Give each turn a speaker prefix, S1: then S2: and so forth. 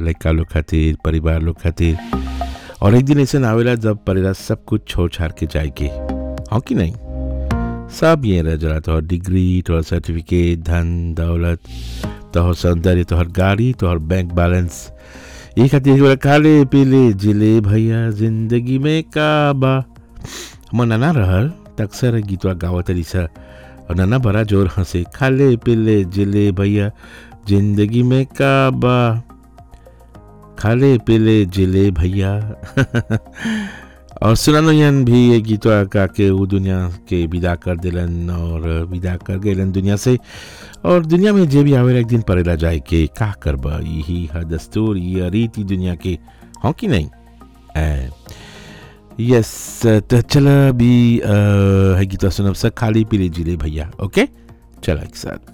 S1: लड़का लोग खातिर, परिवार लोग खातिर। और एक दिन ऐसे आवेला जब परेला सब कुछ छोड़ छाड़ के जाएगी, हाँ कि नहीं? सब ये रह जला, तोहर डिग्री, तोहर सर्टिफिकेट, धन दौलत, तोहर सौंदर्य, तोहर गाड़ी, तोहर बैंक बैलेंस। ये खातिर बोला खाले पीले जिले भैया जिंदगी में काबा। हमर नाना रहल त अक्सर गीतवा गावत रही सा, और नाना बड़ा जोर हंसे, खाले पीले जिले भैया जिंदगी में काबा, खाले पीले जिले भैया। और सुनानोयन भी ये गीतवा गा के वो दुनिया के विदा कर दिलन और विदा कर गए दुनिया से। और दुनिया में जे भी आवेला एक दिन परेला जाए के का करबा, यही है दस्तूर, ये रीति दुनिया के, हाँ कि नहीं? यस, तो चला भी है गीतवा सुनब सा, खाली पीले जिले भैया। ओके, चला एक साथ।